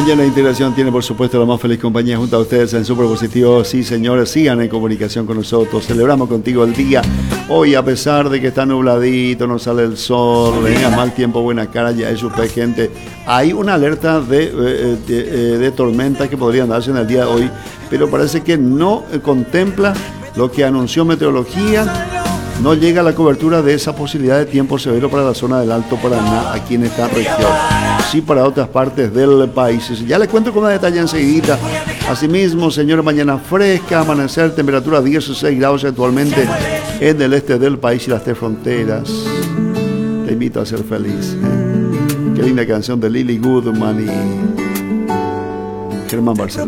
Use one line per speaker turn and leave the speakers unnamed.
mañana de integración tiene, por supuesto, la más feliz compañía junto a ustedes en Super Positivo. Sí, señores, sigan en comunicación con nosotros. Celebramos contigo el día. Hoy, a pesar de que está nubladito, no sale el sol, mal tiempo, buena cara, ya es super gente. Hay una alerta de tormentas que podrían darse en el día de hoy, pero parece que no contempla lo que anunció Meteorología. No llega la cobertura de esa posibilidad de tiempo severo para la zona del Alto Paraná, aquí en esta región. Sí, para otras partes del país. Ya les cuento con más detalle enseguida. Asimismo, señores, mañana fresca, amanecer, temperatura 16 grados actualmente en el este del país y las tres fronteras. Te invito a ser feliz. Qué linda canción de Lily Goodman y Germán Barcelona.